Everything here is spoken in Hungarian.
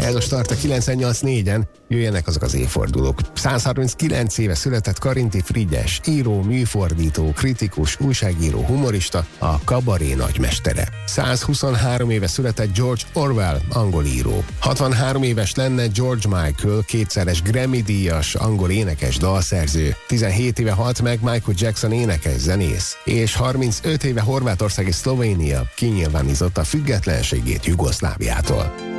Ez a start a 98.4-en, jöjjenek azok az évfordulók. 139 éve született Karinti Frigyes, író, műfordító, kritikus, újságíró, humorista, a kabaré nagymestere. 123 éve született George Orwell, angol író. 63 éves lenne George Michael, kétszeres Grammy-díjas angol énekes, dalszerző. 17 éve halt meg Michael Jackson énekes, zenész. És 35 éve Horvátország és Szlovénia kinyilvánította függetlenségét Jugoszláviától.